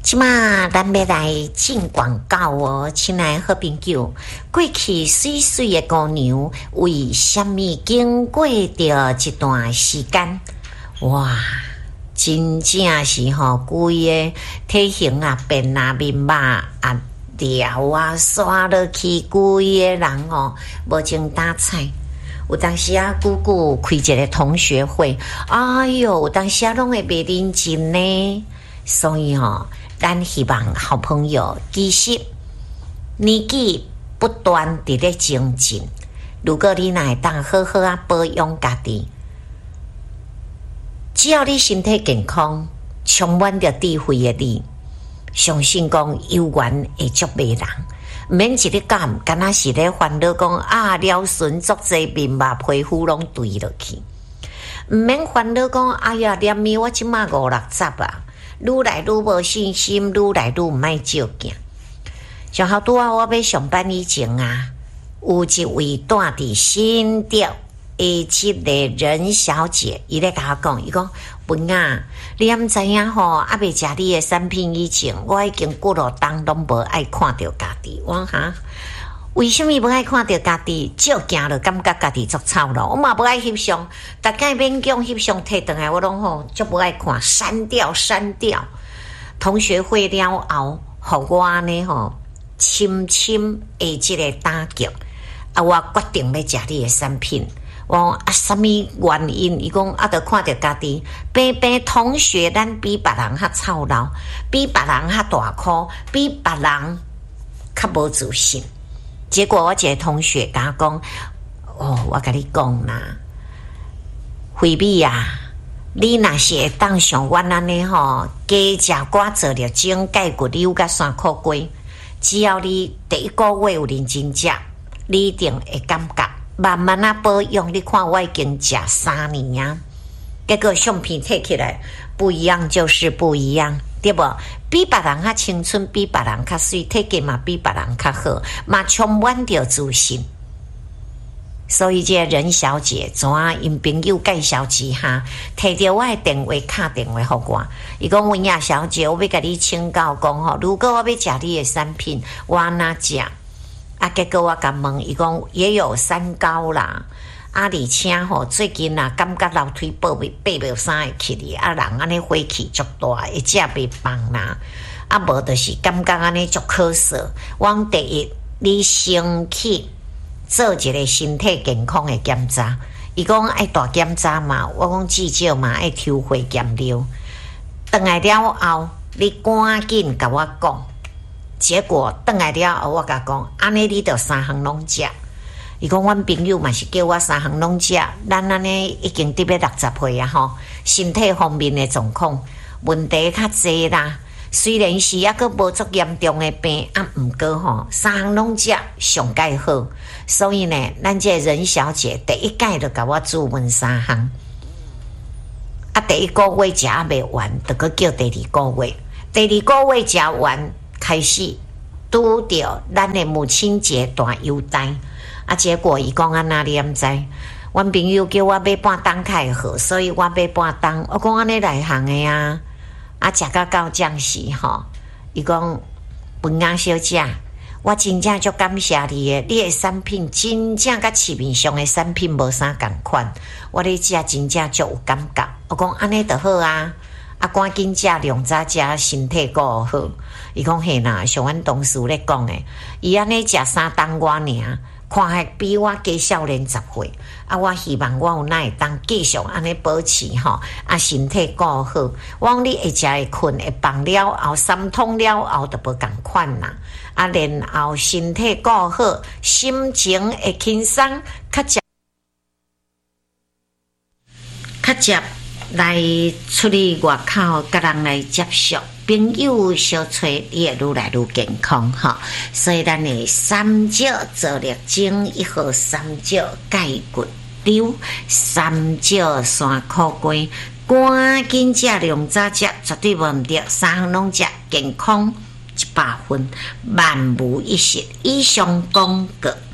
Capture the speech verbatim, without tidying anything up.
即马咱要来进广告哦，亲爱好朋友，过去水水的姑娘为什么经过着一段时间，哇，真正是吼、哦，规个体型啊变啊，面肉啊掉啊，刷落去，规个人哦无精打采。有当时啊，姑姑开一个同学会，哎哟，有当时啊，拢会袂认真呢，所以哦。咱希望好朋友，其实年纪不断地咧精进。如果你若会当好好啊保养家己，只要你身体健康，充满着智慧的你，相信讲有缘会足美人。毋免一日干，敢若是咧烦恼讲啊，了顺足济面目皮肤拢对落去。毋免烦恼讲，哎呀，连面我即马五六十啊。愈来愈无信心，愈来愈毋爱照镜。像好拄啊，我要上班以前啊，有一位住伫新店的即个任小姐，伊咧甲我讲，伊讲文啊，你毋知影吼，啊未食你的产品以前，我已经几落冬拢无爱看到家己。我哈，为什么无爱看到家己？照镜就感觉家己足臭咯。我嘛无爱翕相，逐摆勉强翕相摕转来，我拢吼足无爱看，删掉删掉。同学会了后，互我呢吼，深深的即个打击。啊，我决定要食你的产品。我讲啊，什么原因？伊讲啊，着看到家己，平平同学，咱比别人较操劳，比别人较大颗，比别人较无自信。结果我一个同学甲我讲，哦，我甲你讲啦，菲比啊，你若是会当像阮安尼吼，加食寡做了整钙骨溜甲三颗龟，只要你第一个月有认真食，你一定会感觉慢慢啊保养。你看我已经食三年啊，结果相片摕起来不一样，就是不一样。对不？比别人较青春，比别人较水，体格嘛比别人较好，嘛充满着自信。所以这个任小姐怎啊因朋友介绍之下，摕着我的电话打电话给我，伊讲文雅小姐，我要甲你请教讲吼，如果我要食你的产品，我哪食？啊，结果我甲问，伊讲也有三高啦。啊，而且吼，最近啊，感觉楼梯爬袂爬袂啥会起哩，啊，人安尼火气足大，会食袂放啦。啊，无就是感觉安尼足可惜。我第一，你先去做一个身体健康的检查。伊讲爱大检查嘛，我讲至少嘛爱抽血检尿。转来了后，你赶紧甲我讲。结果转来了后，我甲讲，安尼你着三项拢食。伊讲，阮朋友嘛是叫我三项拢食，咱安尼已经得要六十岁啊吼，身体方面的状况问题较济啦。虽然是抑个无足严重的病，啊，毋过吼三项拢食上介好。所以呢，咱这任小姐第一届就甲我主问三项，啊，第一个月食啊未完，就搁叫第二个月，第二个月食完开始拄着咱的母亲节大优待。啊！结果伊讲安那，你毋知？阮朋友叫我买半当开好，所以我买半当。我讲安尼内行的啊，啊，食到到这时吼，伊讲文雅小姐，我真正足感谢你的，你的产品真正甲市面上的产品无啥共款，我咧食真正足有感觉。我讲安尼就好啊，啊，赶紧食量早食，身体顾好。伊讲嘿啦，像阮同事咧讲的，伊安尼食三当我尔。看还比我加少年十岁，啊！我希望我有哪会当继续安尼保持吼，啊，身体顾好。我讲你会食会困会放了后，三通了后就无共款啦。啊，然后身体顾好，心情会轻松，较接较接来出去外口，甲人来接触。朋友相找，你会愈来愈健康哈。所以咱的三椒做力精一盒，三椒钙骨溜，三椒山苦瓜，赶紧食量早食，绝对无毋对，三项拢食，健康一百分，万无一失。以上广告。